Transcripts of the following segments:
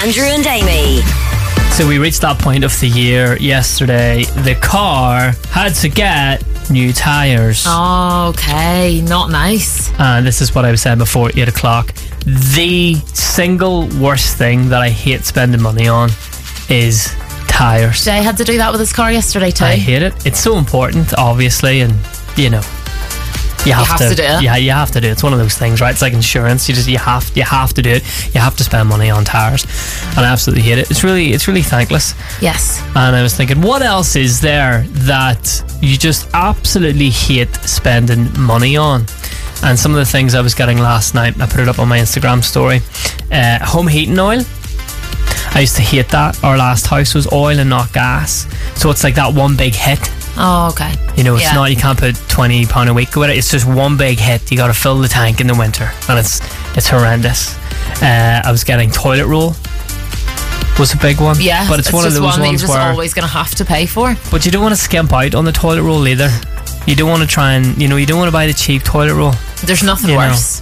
Andrew and Amy. So we reached that point of the year yesterday. The car had to get new tyres. Okay, not nice. And this is what I was saying before 8 o'clock. The single worst thing that I hate spending money on is tyres. Jay had to do that with his car yesterday too. I hate it. It's so important, obviously, and you know, you have to do it. Yeah, you have to do it. It's one of those things, right? It's like insurance. You have to do it. You have to spend money on tyres, and I absolutely hate it. It's really thankless. Yes. And I was thinking, what else is there that you just absolutely hate spending money on? And some of the things I was getting last night, I put it up on my Instagram story. Home heating oil. I used to hate that. Our last house was oil and not gas, so it's like that one big hit. Oh, okay. You know, it's not, you can't put £20 a week with it. It's just one big hit. You got to fill the tank in the winter, and it's horrendous. I was getting toilet roll. Was a big one. Yeah, but it's one of those one that ones you're just where always going to have to pay for. But you don't want to skimp out on the toilet roll either. You don't want to try and, you don't want to buy the cheap toilet roll. There's nothing worse.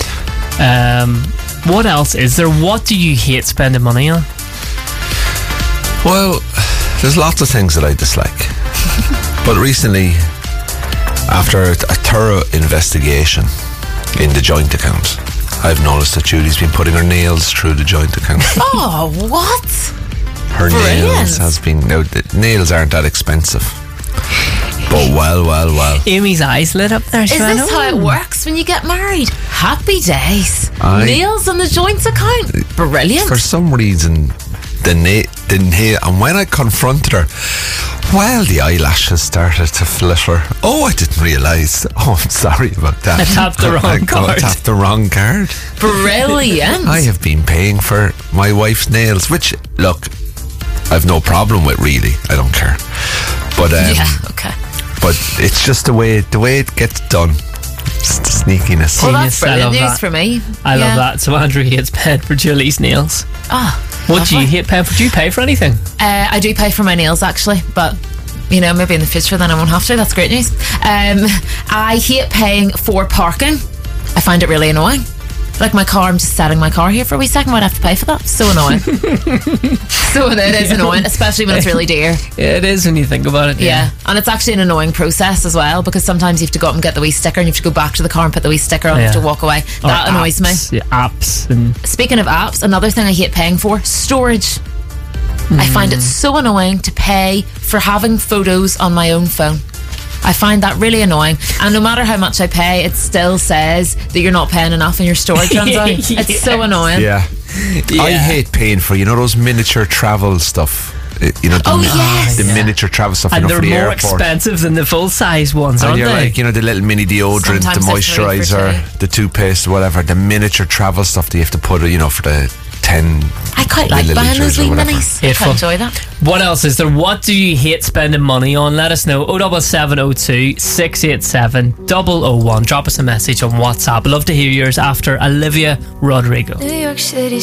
What else is there? What do you hate spending money on? Well, there's lots of things that I dislike. But recently, after a thorough investigation in the joint account, I've noticed that Julie's been putting her nails through the joint account. Oh, what? Her nails has been... Now, the nails aren't that expensive. But well. Amy's eyes lit up there. Is this how it works when you get married? Happy days. Nails on the joint account. Brilliant. For some reason, the nail... And when I confronted her, well, the eyelashes started to flitter. Oh, I didn't realise. Oh, I'm sorry about that. I tapped the wrong card. I tapped the wrong card. Brilliant. I have been paying for my wife's nails, which, look, I've no problem with, really. I don't care. But yeah, okay. But it's just the way it gets done. It's the sneakiness. Well, that's brilliant news for me. I love that. So Andrew hates paying for Julie's nails. What do you hate paying for? Do you pay for anything? I do pay for my nails, actually, but maybe in the future then I won't have to. That's great news. I hate paying for parking. I find it really annoying. Like my car, I'm just setting my car here for a wee second. Why'd I have to pay for that? So annoying. So it is annoying, especially when it's really dear. It is when you think about it. Yeah. And it's actually an annoying process as well, because sometimes you have to go up and get the wee sticker, and you have to go back to the car and put the wee sticker on. You have to walk away. That annoys me. Yeah, apps. And speaking of apps, another thing I hate paying for: storage. I find it so annoying to pay for having photos on my own phone. I find that really annoying, and no matter how much I pay, it still says that you're not paying enough and your storage runs out. It's so annoying. Yeah. I hate paying for those miniature travel stuff. The miniature travel stuff. And they're for the more airport. Expensive than the full size ones, aren't you're they? like, the little mini deodorant, Sometimes the moisturiser, the toothpaste, whatever. The miniature travel stuff that you have to put, for the 10 I quite like buying those wee minis. I quite enjoy that. What else is there? What do you hate spending money on? Let us know. 07702 687 001. Drop us a message on WhatsApp. I'd love to hear yours after Olivia Rodrigo. New York City